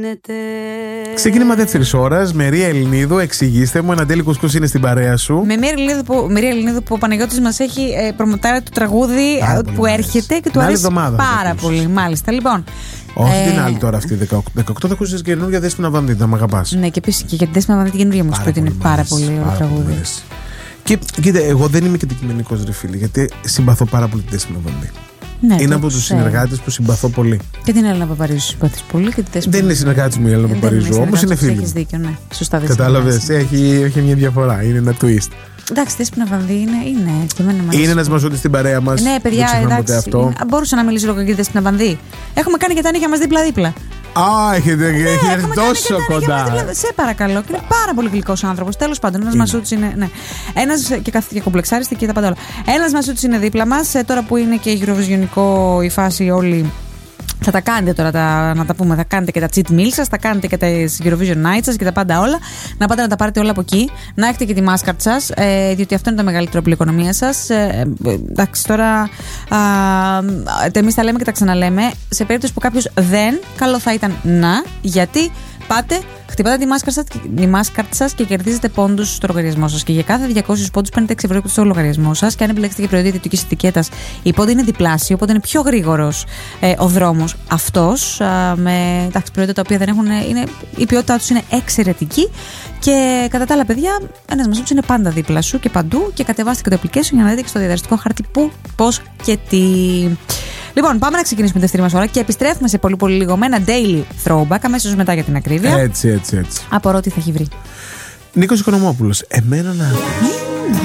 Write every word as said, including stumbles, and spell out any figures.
γίνεται. Ξεκίνημα δεύτερης ώρας. Μερία Ελληνίδου, εξηγήστε μου. Ένα Ντέλη Κουσκούς είναι στην παρέα σου. Με Μερία Ελληνίδου που, Μερία Ελληνίδου που ο Παναγιώτης μας έχει ε, προμοτάρει το τραγούδι Άρα, που έρχεται και του αρέσει πάρα πολύ. Μάλιστα, λοιπόν. Όχι ε, την άλλη τώρα αυτή. δεκαοκτώ θα ακούσεις καινούργια Δέσποινα Βανδύ, να μ' αγαπάς. Ναι, και επίσης και για την Δέσποινα Βανδύ την καινούργια μου σου πει ότι είναι πάρα πολύ ωραίο τραγούδι. Και κοίτα, εγώ δεν είμαι και αντικειμενικός ρε φίλε, γιατί συμπαθώ πάρα πολύ τη Δέσποινα Βανδύ. Ναι, είναι από τους συνεργάτες που συμπαθώ πολύ. Και την Έλληνα Παπαρίζου συμπαθείς πολύ. Και τη δεν είναι συνεργάτης μου η Έλληνα Παπαρίζου, όμως είναι φίλη. Έχεις δίκιο, ναι. Σωστά δεν κατάλαβες, έχει, έχει μια διαφορά, είναι ένα twist. Εντάξει, Δέσποινα Βανδύ είναι, είναι και εμένα μου είναι ένας μασότης στην παρέα μας. Ναι, παιδιά, εντάξει. Είναι, μπορούσα να μιλήσω λίγο για τη Δέσποινα Βανδύ. Έχουμε κάνει και τα νύχια μας δίπλα-δίπλα. Α, έχετε έρθει τόσο κοντά. Σε παρακαλώ. Και είναι πάρα πολύ γλυκός άνθρωπος. Τέλος πάντων, ένας μασούτης είναι. Ναι. Ένας και καθ' και κομπλεξάριστη και τα πάντα όλα. Ένας μασούτης είναι δίπλα μας. Τώρα που είναι και γυροβιζιονικό η φάση όλοι. Θα τα κάνετε τώρα, τα, να τα πούμε, θα κάνετε και τα cheat meals σας, θα κάνετε και τα Eurovision Nights σας και τα πάντα όλα. Να πάτε να τα πάρετε όλα από εκεί, να έχετε και τη μάσκαρτ σας, ε, διότι αυτό είναι το μεγαλύτερο από την οικονομία σας. Ε, εντάξει, τώρα εμείς τα λέμε και τα ξαναλέμε. Σε περίπτωση που κάποιος δεν, καλό θα ήταν να, γιατί πάτε, χτυπάτε τη μάσκαρτ σας και κερδίζετε πόντους στο λογαριασμό σας. Και για κάθε διακόσιους πόντους παίρνετε έξι ευρώ στο λογαριασμό σας. Και αν επιλέξετε και προϊόντα ιδιωτικής ετικέτας, η πόντη είναι διπλάσια, οπότε είναι πιο γρήγορος ε, ο δρόμος αυτός. Α, με εντάξει, προϊόντα τα οποία δεν έχουν. Είναι, η ποιότητά τους είναι εξαιρετική. Και κατά τα άλλα, παιδιά, ένας μασούτης είναι πάντα δίπλα σου και παντού. Και κατεβάστε και το application για να δείτε και στο διαδραστικό χάρτη πού, πώς και τι. Λοιπόν, πάμε να ξεκινήσουμε τη δεύτερη μας ώρα και επιστρέφουμε σε πολύ πολύ λίγο με ένα daily throwback, αμέσως μετά για την ακρίβεια. Έτσι, έτσι, έτσι. Απορώ τι θα έχει βρει. Νίκος Οικονομόπουλος, εμένα να...